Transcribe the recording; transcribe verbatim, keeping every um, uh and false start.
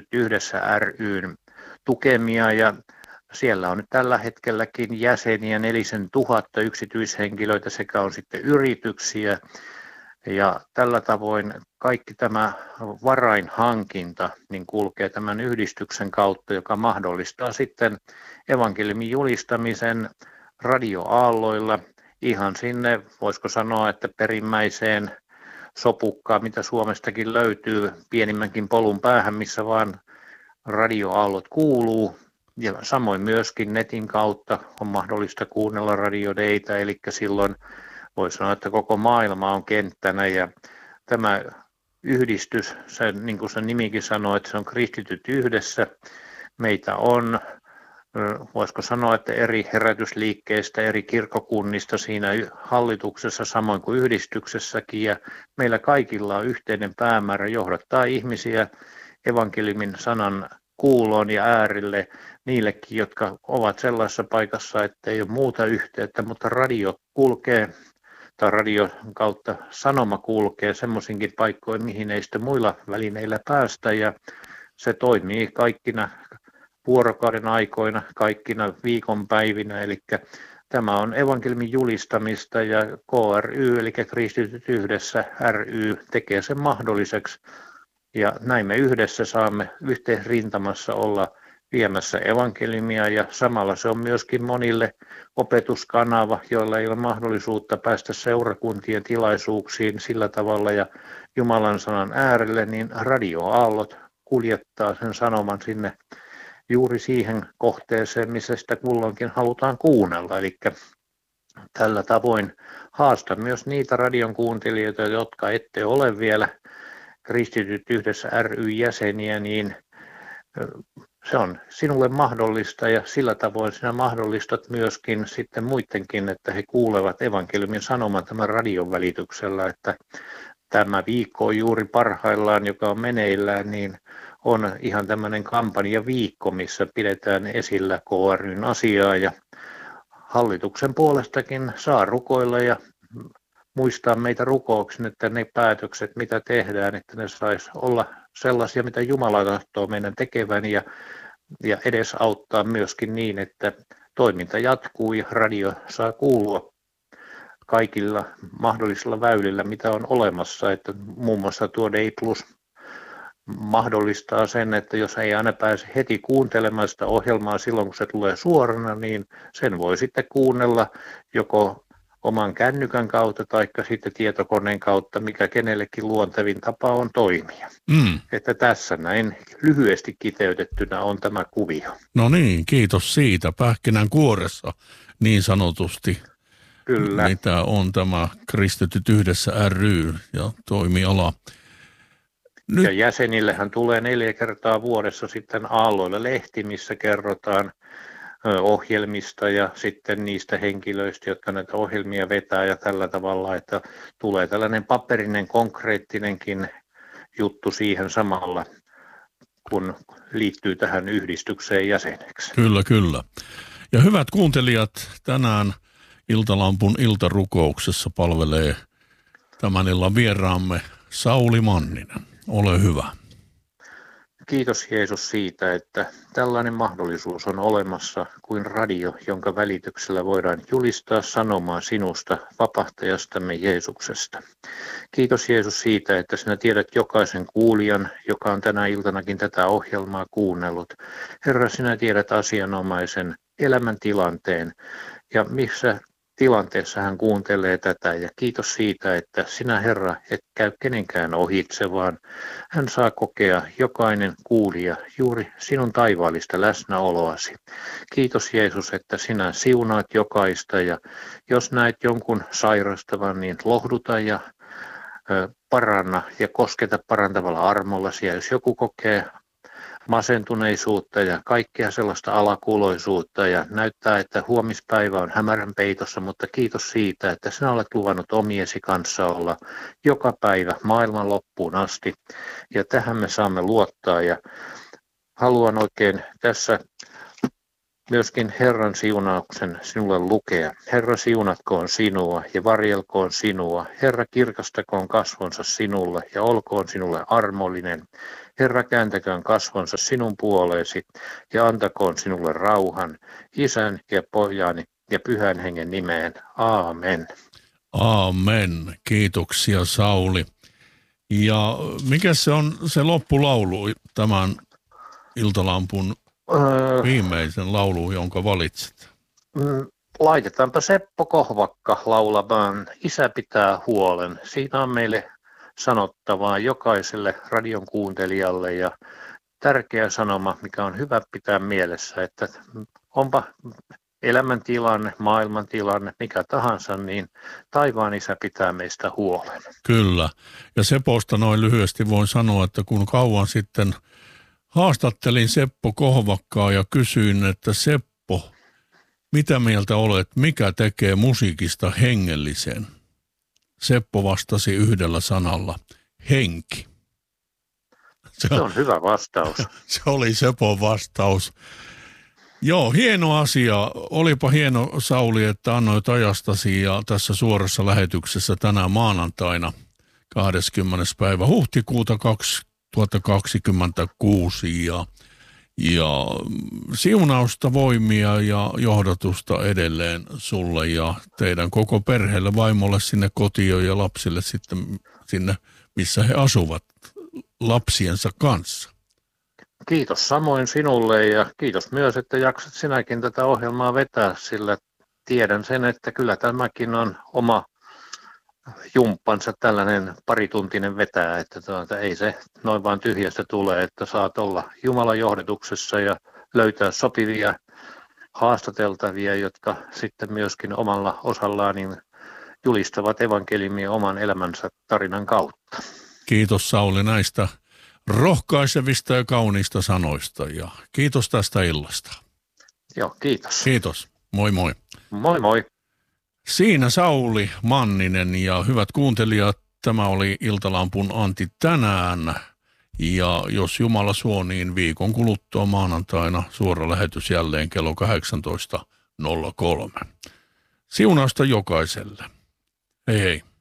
Yhdessä ry:n tukemia ja siellä on nyt tällä hetkelläkin jäseniä nelisen tuhatta yksityishenkilöitä sekä on sitten yrityksiä ja tällä tavoin kaikki tämä varainhankinta niin kulkee tämän yhdistyksen kautta, joka mahdollistaa sitten evankeliumin julistamisen radioaalloilla ihan sinne, voisiko sanoa, että perimmäiseen sopukkaan, mitä Suomestakin löytyy pienimmänkin polun päähän, missä vaan radioaallot kuuluu. Ja samoin myöskin netin kautta on mahdollista kuunnella radiodeita, eli silloin voi sanoa, että koko maailma on kenttänä ja tämä yhdistys, se, niin kuin se nimikin sanoo, että se on kristityt yhdessä. Meitä on, voisiko sanoa, että eri herätysliikkeistä, eri kirkkokunnista siinä hallituksessa samoin kuin yhdistyksessäkin ja meillä kaikilla on yhteinen päämäärä johdattaa ihmisiä evankeliumin sanan kuuloon ja äärille niillekin, jotka ovat sellaisessa paikassa, että ei ole muuta yhteyttä, mutta radio kulkee tai radion kautta sanoma kulkee semmoisinkin paikkoihin, mihin ei sitten muilla välineillä päästä ja se toimii kaikkina vuorokauden aikoina, kaikkina viikonpäivinä, eli tämä on evankeliumin julistamista ja K R Y, eli Kristityt yhdessä ry, tekee sen mahdolliseksi ja näin me yhdessä saamme yhteisrintamassa olla viemässä evankeliumia ja samalla se on myöskin monille opetuskanava, joilla ei ole mahdollisuutta päästä seurakuntien tilaisuuksiin sillä tavalla ja Jumalan sanan äärelle, niin radioaallot kuljettaa sen sanoman sinne juuri siihen kohteeseen, missä sitä kulloinkin halutaan kuunnella. Eli tällä tavoin haastan myös niitä radion kuuntelijoita, jotka ette ole vielä Kristityt yhdessä ry-jäseniä, niin se on sinulle mahdollista ja sillä tavoin sinä mahdollistat myöskin sitten muidenkin, että he kuulevat evankeliumin sanoman tämän radion välityksellä, että tämä viikko on juuri parhaillaan, joka on meneillään, niin on ihan tämmöinen kampanjaviikko, missä pidetään esillä K R:n asiaa ja hallituksen puolestakin saa rukoilla ja muistaa meitä rukouksin, että ne päätökset, mitä tehdään, että ne saisi olla sellaisia, mitä Jumala tahtoo meidän tekevän ja, ja edesauttaa myöskin niin, että toiminta jatkuu ja radio saa kuulua kaikilla mahdollisilla väylillä, mitä on olemassa, että muun muassa tuo Day Plus mahdollistaa sen, että jos ei aina pääse heti kuuntelemaan sitä ohjelmaa silloin, kun se tulee suorana, niin sen voi sitten kuunnella joko oman kännykän kautta tai sitten tietokoneen kautta, mikä kenellekin luontevin tapa on toimia. Mm. Että tässä näin lyhyesti kiteytettynä on tämä kuvio. No niin, kiitos siitä. Pähkinän kuoressa niin sanotusti. Kyllä. Mitä on tämä Kristityt yhdessä ry ja toimiala. Nyt. Ja jäsenillehän tulee neljä kertaa vuodessa sitten Aalloille lehti, missä kerrotaan ohjelmista ja sitten niistä henkilöistä, jotka näitä ohjelmia vetää ja tällä tavalla, että tulee tällainen paperinen, konkreettinenkin juttu siihen samalla, kun liittyy tähän yhdistykseen jäseneksi. Kyllä, kyllä. Ja hyvät kuuntelijat, tänään Iltalampun iltarukouksessa palvelee tämän illan vieraamme Sauli Manninen. Ole hyvä. Kiitos Jeesus siitä, että tällainen mahdollisuus on olemassa kuin radio, jonka välityksellä voidaan julistaa sanomaa sinusta, vapahtajastamme Jeesuksesta. Kiitos Jeesus siitä, että sinä tiedät jokaisen kuulijan, joka on tänä iltanakin tätä ohjelmaa kuunnellut. Herra, sinä tiedät asianomaisen elämäntilanteen ja missä tilanteessa hän kuuntelee tätä ja kiitos siitä, että sinä Herra et käy kenenkään ohitse, vaan hän saa kokea jokainen kuulija juuri sinun taivaallista läsnäoloasi. Kiitos Jeesus, että sinä siunaat jokaista ja jos näet jonkun sairastavan, niin lohduta ja ö, paranna ja kosketa parantavalla armollasi ja jos joku kokee masentuneisuutta ja kaikkea sellaista alakuloisuutta ja näyttää, että huomispäivä on hämärän peitossa, mutta kiitos siitä, että sinä olet luvannut omiesi kanssa olla joka päivä maailman loppuun asti ja tähän me saamme luottaa ja haluan oikein tässä myöskin Herran siunauksen sinulle lukea. Herra siunatkoon sinua ja varjelkoon sinua. Herra kirkastakoon kasvonsa sinulle ja olkoon sinulle armollinen. Herra kääntäköön kasvonsa sinun puoleesi ja antakoon sinulle rauhan, Isän ja Pojan ja Pyhän Hengen nimeen. Aamen. Aamen. Kiitoksia, Sauli. Ja mikä se on se loppulaulu, tämän Iltalampun Öö, viimeisen laulu, jonka valitset? mm, laitetaanpa Seppo Kohvakka laulamaan Isä pitää huolen. Siinä on meille sanottavaa jokaiselle radion kuuntelijalle ja tärkeä sanoma, mikä on hyvä pitää mielessä, että onpa elämäntilanne, maailmantilanne, mikä tahansa, niin taivaan Isä pitää meistä huolen. Kyllä. Ja Seposta noin lyhyesti voin sanoa, että kun kauan sitten haastattelin Seppo Kohvakkaa ja kysyin, että Seppo, mitä mieltä olet, mikä tekee musiikista hengellisen? Seppo vastasi yhdellä sanalla, henki. Se, se on hyvä vastaus. Se oli Sepon vastaus. Joo, hieno asia. Olipa hieno, Sauli, että annoit ajastasi ja tässä suorassa lähetyksessä tänään maanantaina kahdeskymmenes päivä huhtikuuta kaksituhattakaksikymmentäkuusi ja, ja siunausta, voimia ja johdatusta edelleen sulle ja teidän koko perheelle, vaimolle sinne kotiin ja lapsille sitten sinne, missä he asuvat lapsiensa kanssa. Kiitos samoin sinulle ja kiitos myös, että jaksat sinäkin tätä ohjelmaa vetää, sillä tiedän sen, että kyllä tämäkin on oma jumppansa tällainen parituntinen vetää, että tuota, ei se noin vaan tyhjästä tule, että saat olla Jumalan johdatuksessa ja löytää sopivia haastateltavia, jotka sitten myöskin omalla osallaan niin julistavat evankeliumia oman elämänsä tarinan kautta. Kiitos, Sauli, näistä rohkaisevista ja kauniista sanoista ja kiitos tästä illasta. Joo, kiitos. Kiitos. Moi moi. Moi moi. Siinä Sauli Manninen ja hyvät kuuntelijat, tämä oli Iltalampun Antti tänään. Ja jos Jumala suo, niin viikon kuluttua maanantaina suora lähetys jälleen kello kahdeksantoista nolla kolme. Siunausta jokaiselle. Hei hei.